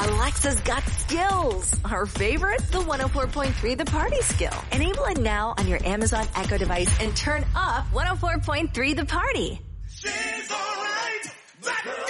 Alexa's got skills. Our favorite? The 104.3 The Party skill. Enable it now on your Amazon Echo device and turn up 104.3 The Party.